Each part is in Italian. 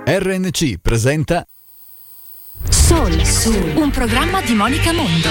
RNC presenta Soul, un programma di Monica Mondo.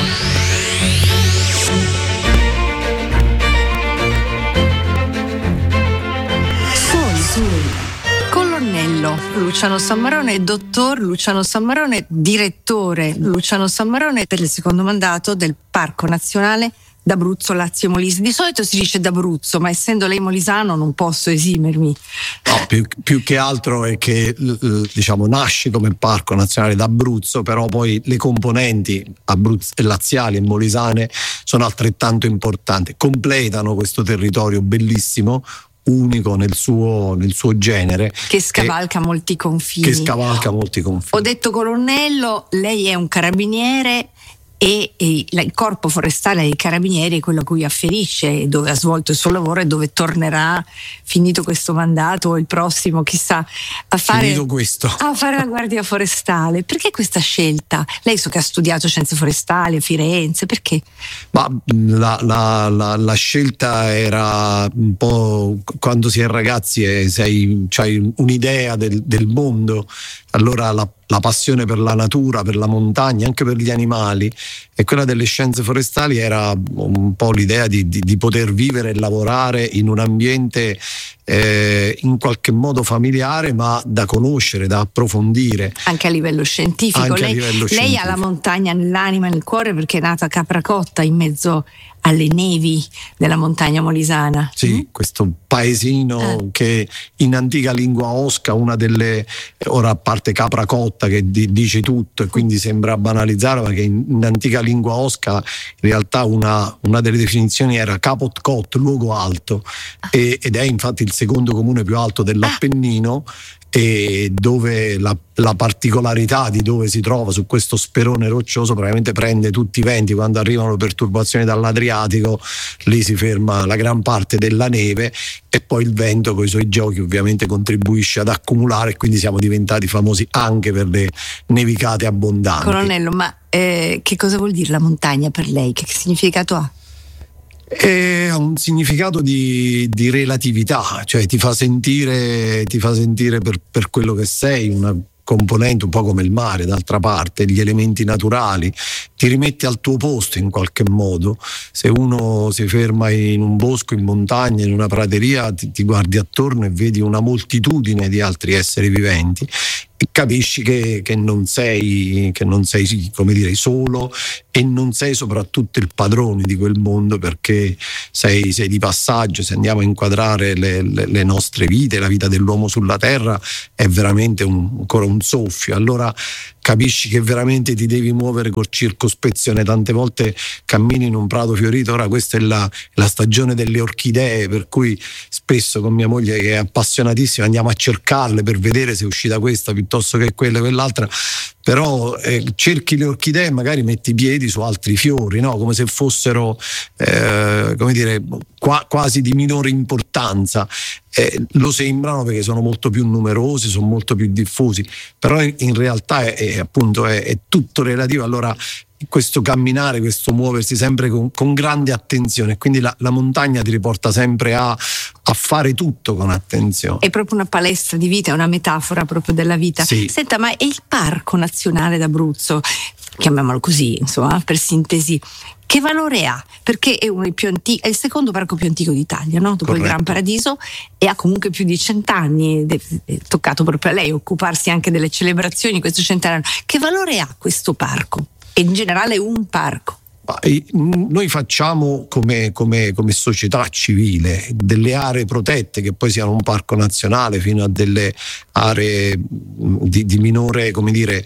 Soul. Colonnello Luciano Sammarone, dottor Luciano Sammarone, direttore Luciano Sammarone per il secondo mandato del Parco Nazionale d'Abruzzo, Lazio e Molise. Di solito si dice d'Abruzzo, ma essendo lei molisano non posso esimermi. No, più che altro è che diciamo nasce come Parco Nazionale d'Abruzzo, però poi le componenti laziali e molisane sono altrettanto importanti, completano questo territorio bellissimo, unico nel suo genere, che scavalca molti confini. Ho detto colonnello, lei è un carabiniere e il corpo forestale dei carabinieri è quello a cui afferisce, dove ha svolto il suo lavoro e dove tornerà, finito questo mandato o il prossimo, chissà, a fare la guardia forestale. Perché questa scelta? Lei so che ha studiato scienze forestali a Firenze, perché? Ma la scelta era un po' quando si è ragazzi e c'hai un'idea del mondo, allora la passione per la natura, per la montagna, anche per gli animali, e quella delle scienze forestali era un po' l'idea di poter vivere e lavorare in un ambiente in qualche modo familiare, ma da conoscere, da approfondire. Anche a livello scientifico. Lei ha la montagna nell'anima e nel cuore, perché è nata a Capracotta, in mezzo alle nevi della montagna molisana. Sì, questo paesino che in antica lingua osca, una delle, ora a parte Capracotta che dice tutto e quindi sembra banalizzare, ma che in antica lingua osca in realtà una delle definizioni era Capot Cot, luogo alto, ed è infatti il secondo comune più alto dell'Appennino, e dove la particolarità di dove si trova su questo sperone roccioso probabilmente prende tutti i venti. Quando arrivano perturbazioni dall'Adriatico, lì si ferma la gran parte della neve, e poi il vento con i suoi giochi ovviamente contribuisce ad accumulare, e quindi siamo diventati famosi anche per le nevicate abbondanti. Colonnello, ma che cosa vuol dire la montagna per lei? Che significato ha? È un significato di relatività, cioè ti fa sentire per quello che sei, una componente un po' come il mare, d'altra parte, gli elementi naturali, ti rimetti al tuo posto in qualche modo. Se uno si ferma in un bosco, in montagna, in una prateria, ti guardi attorno e vedi una moltitudine di altri esseri viventi e capisci che non sei come dire solo, e non sei soprattutto il padrone di quel mondo, perché sei di passaggio. Se andiamo a inquadrare le nostre vite, la vita dell'uomo sulla terra è veramente ancora un soffio. Allora capisci che veramente ti devi muovere con circospezione. Tante volte cammini in un prato fiorito. Ora questa è la stagione delle orchidee, per cui spesso con mia moglie, che è appassionatissima, andiamo a cercarle per vedere se è uscita questa piuttosto che quella o quell'altra. Però cerchi le orchidee e magari metti i piedi su altri fiori, no? Come se fossero come dire quasi di minore importanza. Lo sembrano perché sono molto più numerosi, sono molto più diffusi, però in realtà appunto è tutto relativo. Allora questo camminare, questo muoversi sempre con grande attenzione, quindi la montagna ti riporta sempre a fare tutto con attenzione. È proprio una palestra di vita, è una metafora proprio della vita. Sì. Senta, ma è il Parco Nazionale d'Abruzzo, chiamiamolo così, insomma, per sintesi, che valore ha? Perché è uno dei più antichi, è il secondo parco più antico d'Italia, no? Dopo Corretto. il Gran Paradiso, e ha comunque più di 100 anni. È toccato proprio a lei occuparsi anche delle celebrazioni di questo centenario. Che valore ha questo parco? E in generale un parco? Noi facciamo come società civile delle aree protette, che poi siano un parco nazionale fino a delle aree di minore, come dire,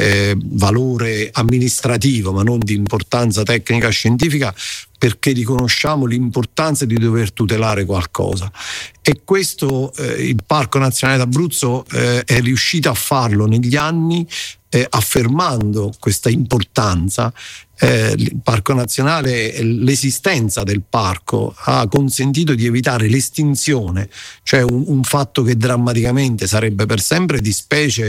valore amministrativo, ma non di importanza tecnica scientifica, perché riconosciamo l'importanza di dover tutelare qualcosa. E questo il Parco Nazionale d'Abruzzo è riuscito a farlo negli anni, affermando questa importanza. Il Parco Nazionale, l'esistenza del parco ha consentito di evitare l'estinzione, cioè un fatto che drammaticamente sarebbe per sempre, di specie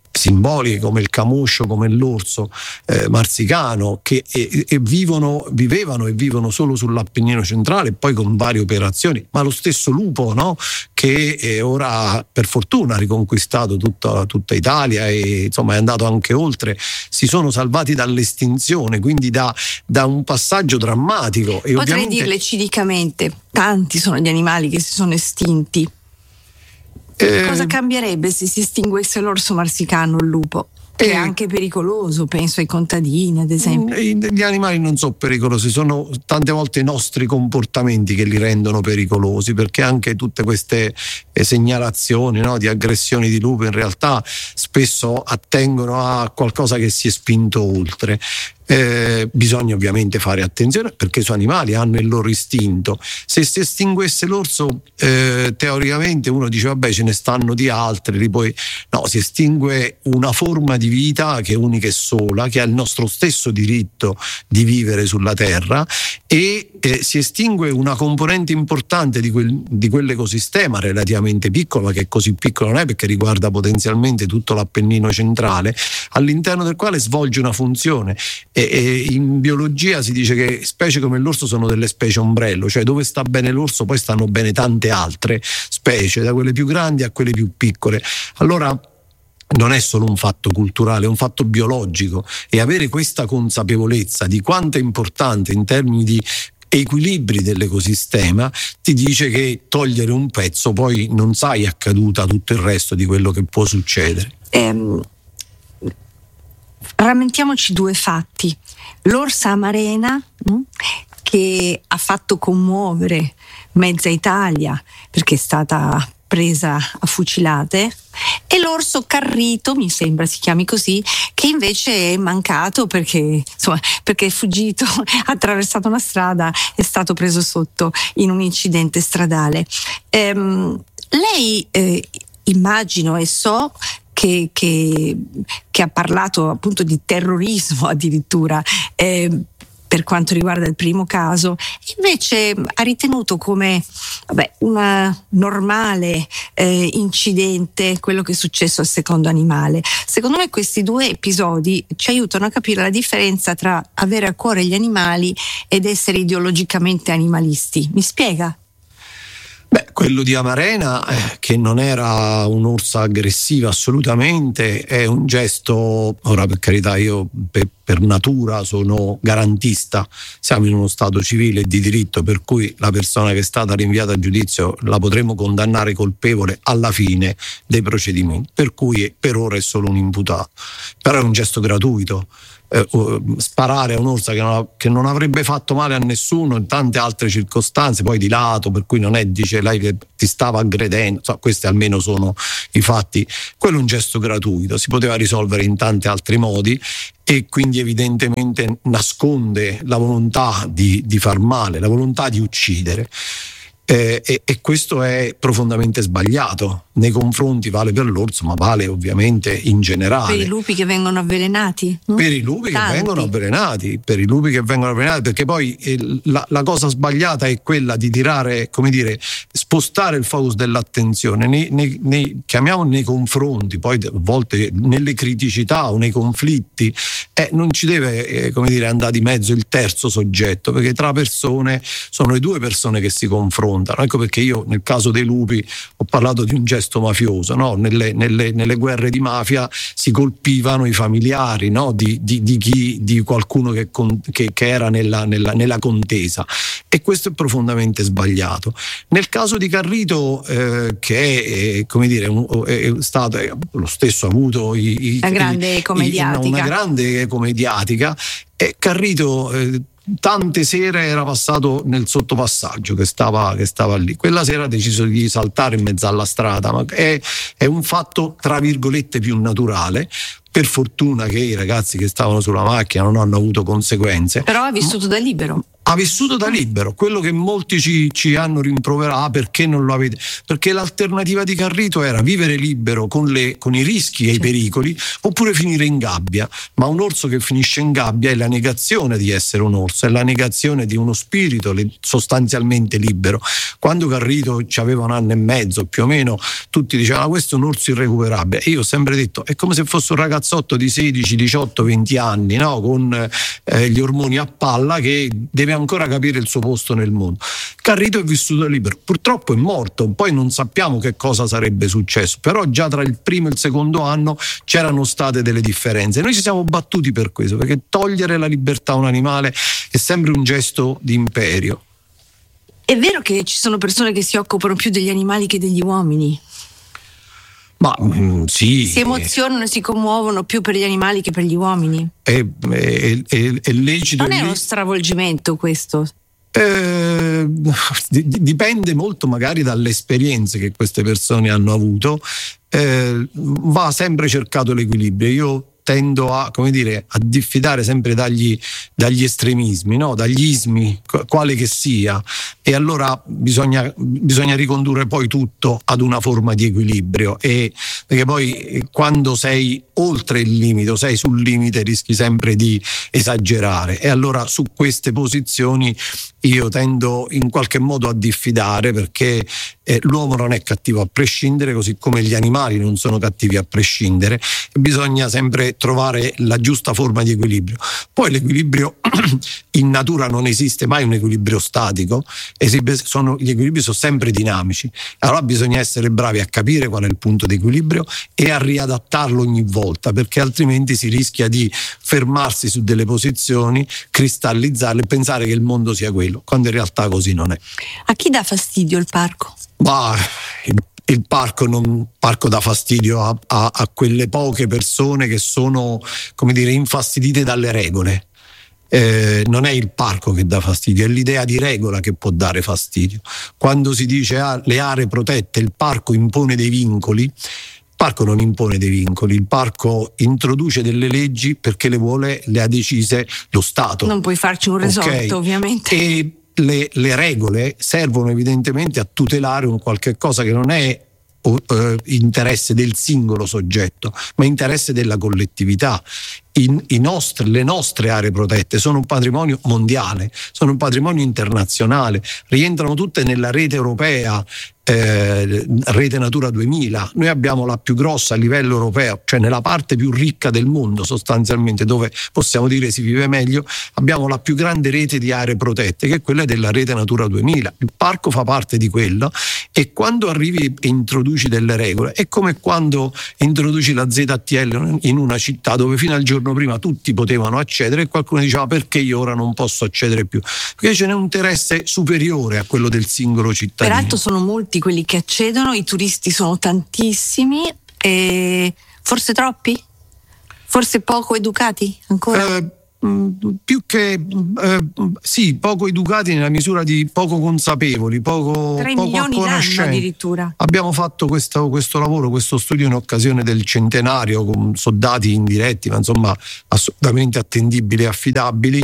simboliche come il camoscio, come l'orso marsicano, che vivevano e vivono solo sull'Appennino centrale, poi con varie operazioni, ma lo stesso lupo, no? Che ora per fortuna ha riconquistato tutta Italia e insomma è andato anche oltre, si sono salvati dall'estinzione, quindi da un passaggio drammatico. E potrei dirle cinicamente, tanti sono gli animali che si sono estinti. Cosa cambierebbe se si estinguesse l'orso marsicano o il lupo? Che è anche pericoloso, penso ai contadini ad esempio. Gli animali non sono pericolosi, sono tante volte i nostri comportamenti che li rendono pericolosi, perché anche tutte queste segnalazioni, no, di aggressioni di lupo in realtà spesso attengono a qualcosa che si è spinto oltre. Bisogna ovviamente fare attenzione perché sono animali, hanno il loro istinto. Se si estinguesse l'orso, teoricamente uno dice vabbè ce ne stanno di altri, poi no, si estingue una forma di vita che è unica e sola, che ha il nostro stesso diritto di vivere sulla terra, e si estingue una componente importante di quell'ecosistema relativamente piccolo, ma che così piccolo non è perché riguarda potenzialmente tutto l'Appennino centrale, all'interno del quale svolge una funzione. E in biologia si dice che specie come l'orso sono delle specie ombrello, cioè dove sta bene l'orso poi stanno bene tante altre specie, da quelle più grandi a quelle più piccole. Allora non è solo un fatto culturale, è un fatto biologico, e avere questa consapevolezza di quanto è importante in termini di equilibri dell'ecosistema ti dice che togliere un pezzo poi non sai a caduta tutto il resto di quello che può succedere. Rammentiamoci due fatti. L'orsa amarena che ha fatto commuovere mezza Italia perché è stata presa a fucilate, e l'orso carrito, mi sembra si chiami così, che invece è mancato perché è fuggito, ha attraversato una strada, è stato preso sotto in un incidente stradale. Lei immagino e so che ha parlato appunto di terrorismo addirittura per quanto riguarda il primo caso, invece ha ritenuto come una normale incidente quello che è successo al secondo animale. Secondo me questi due episodi ci aiutano a capire la differenza tra avere a cuore gli animali ed essere ideologicamente animalisti. Mi spiega? Quello di Amarena, che non era un'orsa aggressiva assolutamente, è un gesto, ora per carità io per natura sono garantista, siamo in uno stato civile di diritto per cui la persona che è stata rinviata a giudizio la potremo condannare colpevole alla fine dei procedimenti, per cui per ora è solo un imputato, però è un gesto gratuito. Sparare a un'orsa che non avrebbe fatto male a nessuno in tante altre circostanze, poi di lato, per cui non è, dice lei, che ti stava aggredendo, questi almeno sono i fatti. Quello è un gesto gratuito, si poteva risolvere in tanti altri modi e quindi evidentemente nasconde la volontà di far male, la volontà di uccidere. E questo è profondamente sbagliato nei confronti, vale per l'orso ma vale ovviamente in generale per i lupi che vengono avvelenati, per i lupi che vengono avvelenati, perché poi la cosa sbagliata è quella di tirare, come dire, spostare il focus dell'attenzione chiamiamo nei confronti, poi a volte nelle criticità o nei conflitti, non ci deve andare di mezzo il terzo soggetto, perché tra persone sono le due persone che si confrontano. Ecco perché io nel caso dei lupi ho parlato di un gesto mafioso, no? Nelle guerre di mafia si colpivano i familiari, no? di qualcuno che era nella contesa, e questo è profondamente sbagliato. Nel caso di Carrito, che è stato lo stesso, ha avuto una grande eco mediatica, Carrito tante sere era passato nel sottopassaggio che stava lì. Quella sera ha deciso di saltare in mezzo alla strada, ma è un fatto tra virgolette più naturale. Per fortuna che i ragazzi che stavano sulla macchina non hanno avuto conseguenze. Però ha vissuto da libero. ha vissuto da libero, quello che molti ci hanno rimproverato, perché non lo avete? Perché l'alternativa di Carrito era vivere libero con i rischi e i pericoli, oppure finire in gabbia. Ma un orso che finisce in gabbia è la negazione di essere un orso, è la negazione di uno spirito sostanzialmente libero. Quando Carrito aveva 1 anno e mezzo più o meno, tutti dicevano: questo è un orso irrecuperabile. E io ho sempre detto: è come se fosse un ragazzotto di 16, 18, 20 anni, no? Con gli ormoni a palla, che deve ancora capire il suo posto nel mondo. Carrito è vissuto libero, purtroppo è morto, poi non sappiamo che cosa sarebbe successo, però già tra il primo e il secondo anno c'erano state delle differenze. Noi ci siamo battuti per questo, perché togliere la libertà a un animale è sempre un gesto di imperio. È vero che ci sono persone che si occupano più degli animali che degli uomini? Ma sì. Si emozionano e si commuovono più per gli animali che per gli uomini? È lecito. Non è uno stravolgimento questo? Dipende molto magari dalle esperienze che queste persone hanno avuto. Va sempre cercato l'equilibrio. Io tendo a diffidare sempre dagli estremismi, no? Dagli ismi, quale che sia, e allora bisogna ricondurre poi tutto ad una forma di equilibrio, perché poi quando sei oltre il limite o sei sul limite rischi sempre di esagerare, e allora su queste posizioni io tendo in qualche modo a diffidare, perché l'uomo non è cattivo a prescindere, così come gli animali non sono cattivi a prescindere, e bisogna sempre trovare la giusta forma di equilibrio. Poi l'equilibrio in natura non esiste mai un equilibrio statico, gli equilibri sono sempre dinamici, allora bisogna essere bravi a capire qual è il punto di equilibrio e a riadattarlo ogni volta, perché altrimenti si rischia di fermarsi su delle posizioni, cristallizzarle e pensare che il mondo sia quello, quando in realtà così non è. A chi dà fastidio il parco? Il parco dà fastidio a quelle poche persone che sono, infastidite dalle regole. Non è il parco che dà fastidio, è l'idea di regola che può dare fastidio. Quando si dice le aree protette, il parco impone dei vincoli, il parco non impone dei vincoli, il parco introduce delle leggi perché le ha decise lo Stato. Non puoi farci un resort, ovviamente. E le regole servono evidentemente a tutelare un qualche cosa che non è interesse del singolo soggetto, ma interesse della collettività. Le nostre aree protette sono un patrimonio mondiale, sono un patrimonio internazionale, rientrano tutte nella rete europea, rete Natura 2000. Noi abbiamo la più grossa a livello europeo, cioè nella parte più ricca del mondo sostanzialmente, dove possiamo dire si vive meglio, abbiamo la più grande rete di aree protette, che è quella della rete Natura 2000. Il parco fa parte di quello, e quando arrivi e introduci delle regole è come quando introduci la ZTL in una città dove fino al giorno prima tutti potevano accedere, e qualcuno diceva: perché io ora non posso accedere più? Perché ce n'è un interesse superiore a quello del singolo cittadino. Peraltro sono molti quelli che accedono, i turisti sono tantissimi, e forse troppi? Forse poco educati ancora? Più che sì, poco educati nella misura di poco consapevoli, 3 poco milioni a l'anno addirittura. Abbiamo fatto questo lavoro, questo studio in occasione del centenario, con soldati indiretti, ma insomma assolutamente attendibili e affidabili,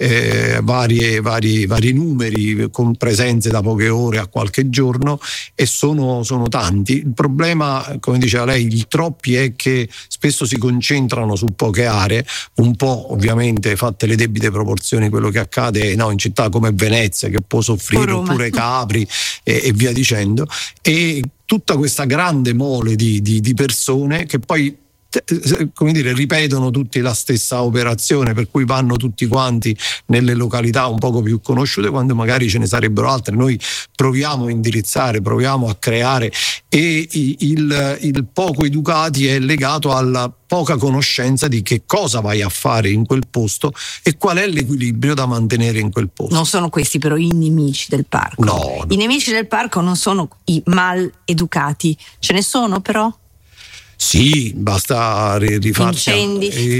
vari numeri, con presenze da poche ore a qualche giorno, e sono tanti. Il problema, come diceva lei, il troppi, è che spesso si concentrano su poche aree, un po' ovviamente fatte le debite proporzioni quello che accade in città come Venezia, che può soffrire, oppure Capri e via dicendo, e tutta questa grande mole di persone che poi ripetono tutti la stessa operazione, per cui vanno tutti quanti nelle località un poco più conosciute, quando magari ce ne sarebbero altre. Noi proviamo a indirizzare, proviamo a creare, e il poco educati è legato alla poca conoscenza di che cosa vai a fare in quel posto e qual è l'equilibrio da mantenere in quel posto. Non sono questi però i nemici del parco. No. I nemici del parco non sono i mal educati, ce ne sono però? Sì, basta rifarsi. Incendi?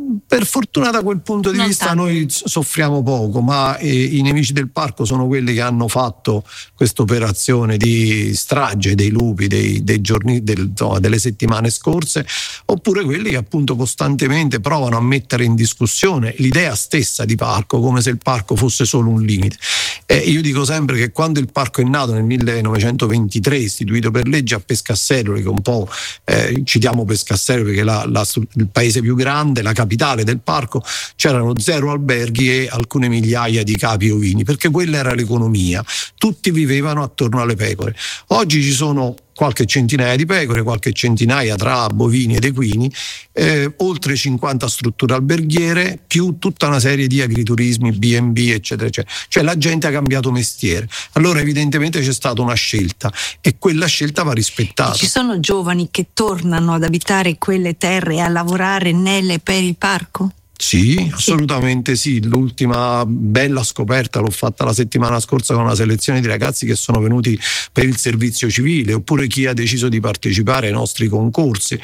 per fortuna da quel punto di vista noi soffriamo poco, ma i nemici del parco sono quelli che hanno fatto questa operazione di strage dei lupi dei giorni, delle settimane scorse, oppure quelli che appunto costantemente provano a mettere in discussione l'idea stessa di parco, come se il parco fosse solo un limite. Io dico sempre che quando il parco è nato nel 1923, istituito per legge a Pescasseroli, che un po' citiamo Pescasseroli perché il paese più grande, la capitale del parco, c'erano 0 alberghi e alcune migliaia di capi ovini, perché quella era l'economia, tutti vivevano attorno alle pecore. Oggi ci sono qualche centinaia di pecore, qualche centinaia tra bovini ed equini, oltre 50 strutture alberghiere, più tutta una serie di agriturismi, B&B, eccetera, eccetera. Cioè la gente ha cambiato mestiere. Allora evidentemente c'è stata una scelta e quella scelta va rispettata. Ci sono giovani che tornano ad abitare quelle terre e a lavorare nelle e per il parco? Sì, assolutamente sì. L'ultima bella scoperta l'ho fatta la settimana scorsa con una selezione di ragazzi che sono venuti per il servizio civile, oppure chi ha deciso di partecipare ai nostri concorsi.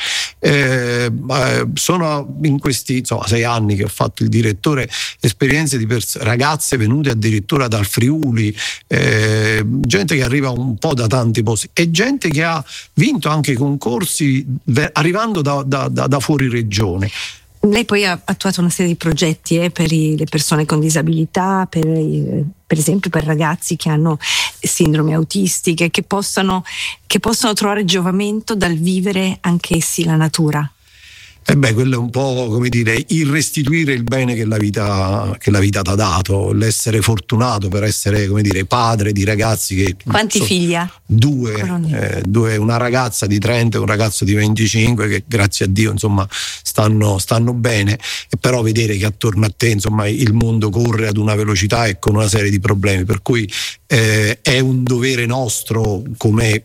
Sono in questi 6 anni che ho fatto il direttore, esperienze di ragazze venute addirittura dal Friuli, gente che arriva un po' da tanti posti e gente che ha vinto anche concorsi arrivando da fuori regione. Lei poi ha attuato una serie di progetti per le persone con disabilità, per esempio per ragazzi che hanno sindromi autistiche, che possano trovare giovamento dal vivere anch'essi la natura. Quello è un po', come dire, il restituire il bene che la vita ti ha dato, l'essere fortunato per essere, come dire, padre di ragazzi che... Quanti figli ha? 2, una ragazza di 30 e un ragazzo di 25 che grazie a Dio insomma stanno bene, e però vedere che attorno a te insomma il mondo corre ad una velocità e con una serie di problemi, per cui è un dovere nostro come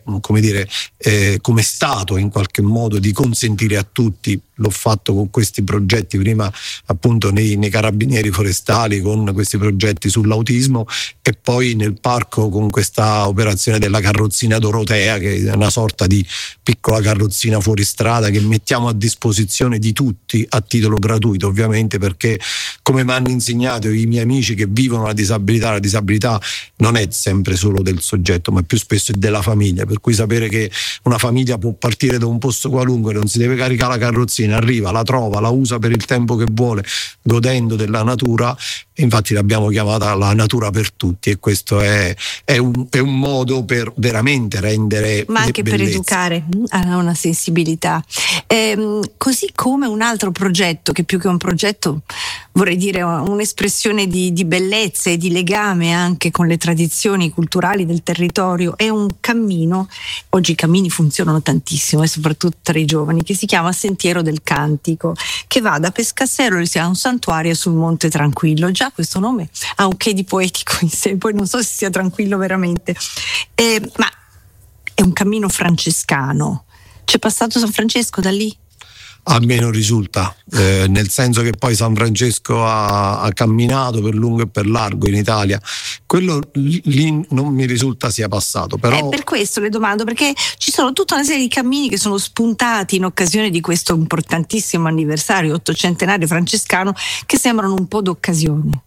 Stato in qualche modo di consentire a tutti. L'ho fatto con questi progetti prima appunto nei carabinieri forestali, con questi progetti sull'autismo, e poi nel parco con questa operazione della carrozzina Dorotea, che è una sorta di piccola carrozzina fuoristrada che mettiamo a disposizione di tutti a titolo gratuito, ovviamente, perché come mi hanno insegnato i miei amici che vivono la disabilità non è sempre solo del soggetto, ma più spesso è della famiglia, per cui sapere che una famiglia può partire da un posto qualunque, non si deve caricare la carrozzina, arriva, la trova, la usa per il tempo che vuole, godendo della natura. Infatti l'abbiamo chiamata la natura per tutti, e questo è un modo per veramente rendere, ma anche bellezza. Per educare a una sensibilità, così come un altro progetto che più che un progetto vorrei dire un'espressione di bellezza e di legame anche con le tradizioni culturali del territorio, è un cammino. Oggi i cammini funzionano tantissimo e soprattutto tra i giovani, che si chiama Sentiero del Cantico, che va da Pescasseroli, si ha un santuario sul Monte Tranquillo. Già questo nome ha un che di poetico in sé, poi non so se sia tranquillo veramente, ma è un cammino francescano. C'è passato San Francesco da lì? A me non risulta, nel senso che poi San Francesco ha camminato per lungo e per largo in Italia, quello lì non mi risulta sia passato. Però per questo le domando, perché ci sono tutta una serie di cammini che sono spuntati in occasione di questo importantissimo anniversario ottocentenario francescano, che sembrano un po' d'occasione.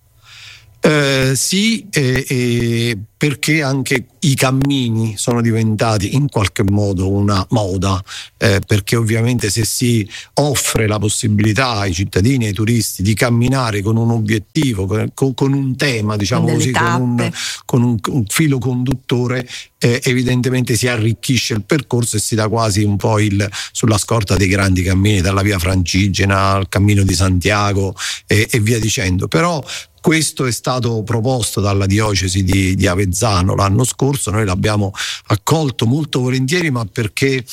Sì, perché anche i cammini sono diventati in qualche modo una moda, perché ovviamente se si offre la possibilità ai cittadini e ai turisti di camminare con un obiettivo, con un tema, diciamo così, con un filo conduttore, evidentemente si arricchisce il percorso e si dà quasi un po' sulla scorta dei grandi cammini, dalla via Francigena al cammino di Santiago e via dicendo. Però questo è stato proposto dalla diocesi di Avezzano l'anno scorso, noi l'abbiamo accolto molto volentieri, ma perché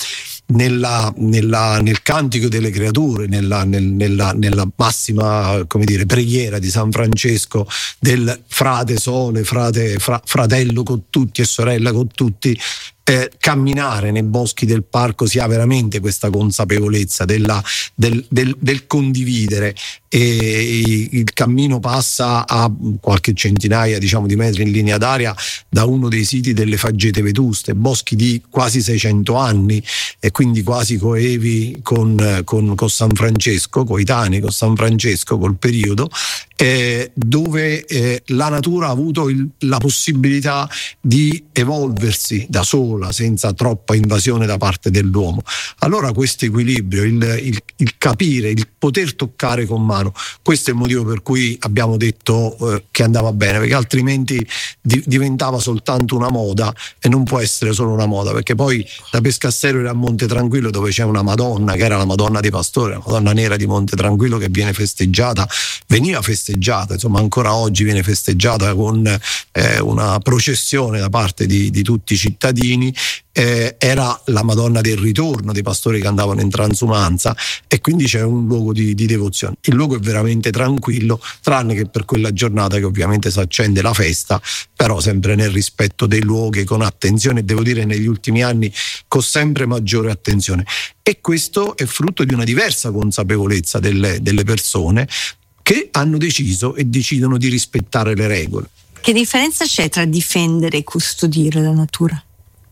nel cantico delle creature, nella massima, come dire, preghiera di San Francesco, del frate sole, fratello con tutti e sorella con tutti, camminare nei boschi del parco si ha veramente questa consapevolezza del condividere, e il cammino passa a qualche centinaia, diciamo, di metri in linea d'aria da uno dei siti delle Faggete Vetuste, boschi di quasi 600 anni e quindi quasi coevi con San Francesco, coetanei con San Francesco, col periodo, dove la natura ha avuto la possibilità di evolversi da sola, senza troppa invasione da parte dell'uomo. Allora questo equilibrio, il capire, il poter toccare con mano, questo è il motivo per cui abbiamo detto che andava bene, perché altrimenti diventava soltanto una moda, e non può essere solo una moda, perché poi da Pescasserio e a Monte Tranquillo, dove c'è una Madonna che era la Madonna dei Pastori, la Madonna Nera di Monte Tranquillo, che veniva festeggiata, insomma ancora oggi viene festeggiata con una processione da parte di tutti i cittadini. Era la Madonna del ritorno dei pastori che andavano in transumanza, e quindi c'è un luogo di devozione. Il luogo è veramente tranquillo, tranne che per quella giornata che ovviamente si accende la festa, però sempre nel rispetto dei luoghi, con attenzione, e devo dire negli ultimi anni con sempre maggiore attenzione. E questo è frutto di una diversa consapevolezza delle persone che hanno deciso e decidono di rispettare le regole. Che differenza c'è tra difendere e custodire la natura?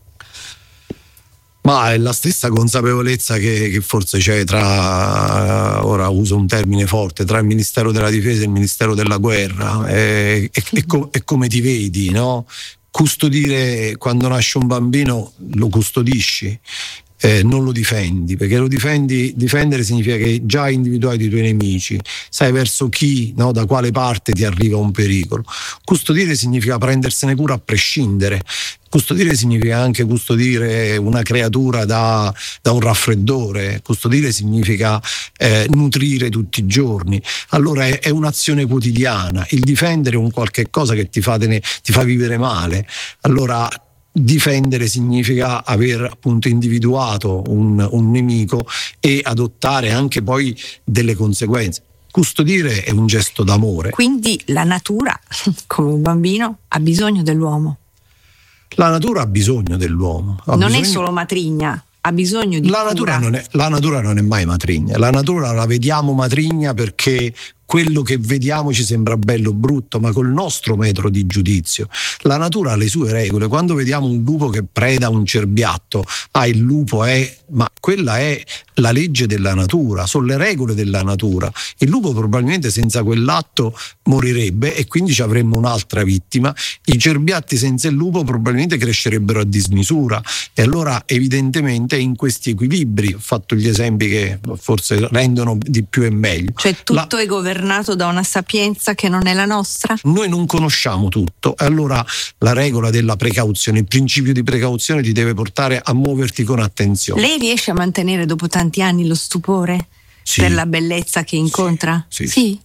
Ma è la stessa consapevolezza che forse c'è tra, ora uso un termine forte, tra il Ministero della Difesa e il Ministero della Guerra. È come ti vedi, no? Custodire, quando nasce un bambino lo custodisci, non lo difendi, perché difendere significa che già hai individuato i tuoi nemici, sai verso chi, no, da quale parte ti arriva un pericolo. Custodire significa prendersene cura a prescindere. Custodire significa anche custodire una creatura da un raffreddore. Custodire significa nutrire tutti i giorni. Allora è un'azione quotidiana. Il difendere è un qualche cosa che ti fa vivere male. Allora difendere significa aver appunto individuato un nemico e adottare anche poi delle conseguenze. Custodire è un gesto d'amore. Quindi la natura, come un bambino, ha bisogno dell'uomo. La natura ha bisogno dell'uomo. È solo matrigna, ha bisogno di la natura non è mai matrigna. La natura la vediamo matrigna perché quello che vediamo ci sembra bello o brutto, ma col nostro metro di giudizio. La natura ha le sue regole. Quando vediamo un lupo che preda un cerbiatto, il lupo ma quella è la legge della natura, sono le regole della natura. Il lupo probabilmente senza quell'atto morirebbe e quindi ci avremmo un'altra vittima. I cerbiatti senza il lupo probabilmente crescerebbero a dismisura, e allora evidentemente in questi equilibri ho fatto gli esempi che forse rendono di più e meglio. Cioè tutto è governato da una sapienza che non è la nostra? Noi non conosciamo tutto, e allora la regola della precauzione, il principio di precauzione ti deve portare a muoverti con attenzione. Lei riesce a mantenere dopo tanti anni lo stupore per la bellezza che incontra? Sì.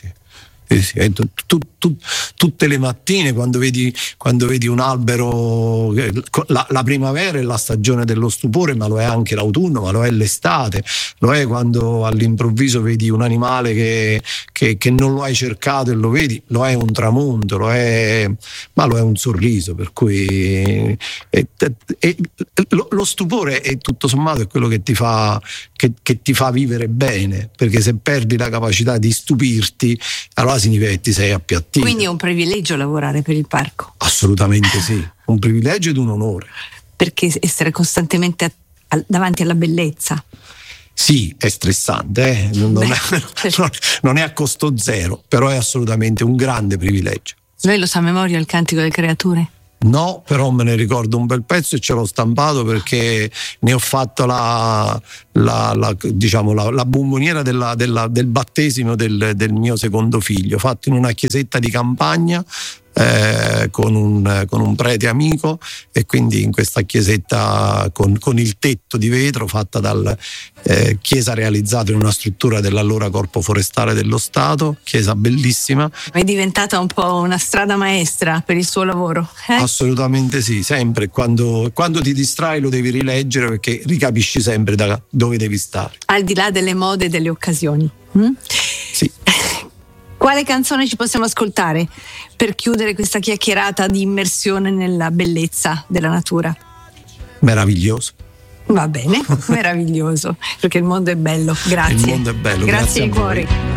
Tutte le mattine quando vedi un albero, la primavera è la stagione dello stupore, ma lo è anche l'autunno, ma lo è l'estate, lo è quando all'improvviso vedi un animale che non lo hai cercato e lo vedi, lo è un tramonto, ma lo è un sorriso, per cui lo stupore è tutto sommato è quello che ti fa vivere bene, perché se perdi la capacità di stupirti, allora ti sei appiattito. Quindi è un privilegio lavorare per il parco? Assolutamente sì, un privilegio ed un onore. Perché essere costantemente davanti alla bellezza? Sì, è stressante, non è a costo zero, però è assolutamente un grande privilegio. Lei lo sa a memoria il Cantico delle Creature? No, però me ne ricordo un bel pezzo e ce l'ho stampato perché ne ho fatto la bomboniera del battesimo del mio secondo figlio, fatto in una chiesetta di campagna con un prete amico, e quindi in questa chiesetta con il tetto di vetro, fatta dal chiesa realizzata in una struttura dell'allora Corpo Forestale dello Stato, chiesa bellissima. È diventata un po' una strada maestra per il suo lavoro? Assolutamente sì, sempre quando ti distrai lo devi rileggere, perché ricapisci sempre da dove devi stare. Al di là delle mode e delle occasioni. Sì. Quale canzone ci possiamo ascoltare per chiudere questa chiacchierata di immersione nella bellezza della natura? Meraviglioso. Va bene, meraviglioso, perché il mondo è bello. Grazie. Il mondo è bello. Grazie di cuore.